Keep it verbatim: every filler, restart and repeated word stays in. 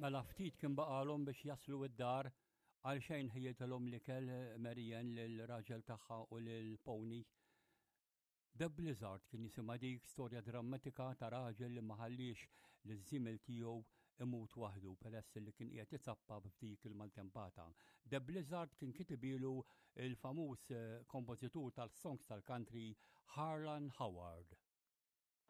Mela ftit kien baqalhom biex jaslu id-dar għal xejn ħejjetilhom l-ikel Marianne lill-raġel tagħha u lil Pony. The Blizzard kien jisimha dik storja drammatika ta' raġel li ma ħallix li żiemel tiegħu imut waħdu peress li kien qiegħed itsappa f'dik il-maltempata. The Blizzard kien kitib ilu il-famuż kompożitur tal-songs tal-country Harlan Howard.